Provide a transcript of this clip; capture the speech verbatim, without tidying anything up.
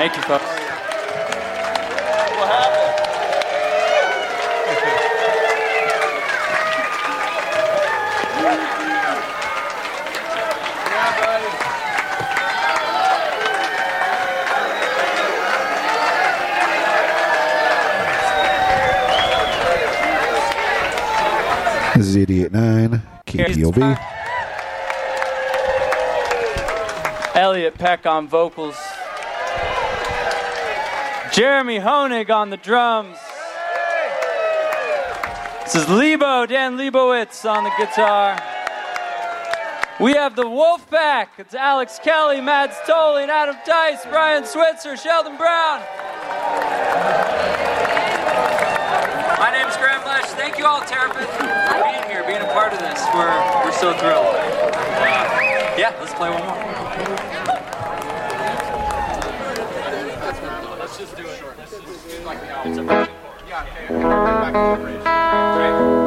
Thank you, folks. What happened? Z eighty-nine, K T O B. Elliot Peck on vocals. Jeremy Honig on the drums. This is Lebo, Dan Lebowitz on the guitar. We have the Wolfpack. It's Alex Kelly, Mads Toling, Adam Tice, Brian Switzer, Sheldon Brown. My name is Graham Lesh. Thank you all, Terrapin, for being here, being a part of this. We're, we're so thrilled. Uh, yeah, let's play one more. Let's just do it. Let's just do like the album. Yeah, okay. Back to the bridge. Great.